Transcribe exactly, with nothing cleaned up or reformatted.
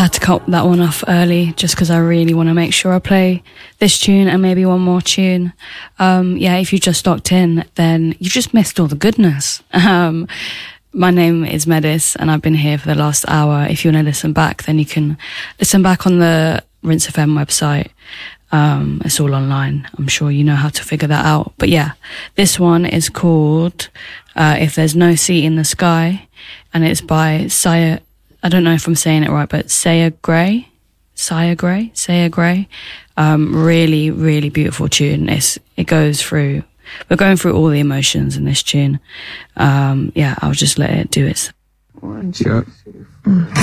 had to cut that one off early just because I really want to make sure I play this tune and maybe one more tune. Um, yeah, if you just locked in, then you've just missed all the goodness. Um, my name is Medis and I've been here for the last hour. If you want to listen back, then you can listen back on the Rinse F M website. Um, it's all online. I'm sure you know how to figure that out. But yeah, this one is called uh, If There's No Sea in the Sky, and it's by Saya. I don't know if I'm saying it right, but Saya Gray, Saya Gray, Saya Gray. Um, really, really beautiful tune. It's, it goes through, we're going through all the emotions in this tune. Um, yeah, I'll just let it do its. One, two, mm.